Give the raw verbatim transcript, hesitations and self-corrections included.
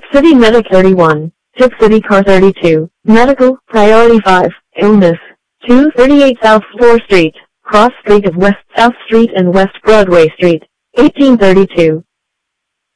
City Medic thirty-one, Tip City Car thirty-two, Medical, Priority five, Illness, two thirty-eight South fourth Street, Cross Street of West South Street and West Broadway Street, eighteen thirty-two.